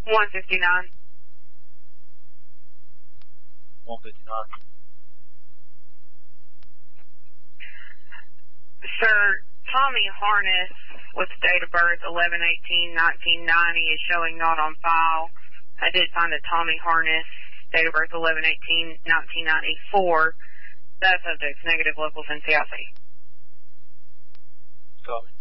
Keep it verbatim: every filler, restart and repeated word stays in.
one fifty-nine. one fifty-nine. Sir, Tommy Harness with date of birth eleven eighteen nineteen ninety is showing not on file. I did find a Tommy Harness, date of birth eleven eighteen nineteen ninety-four. That subject's negative, locals in C I C. Copy.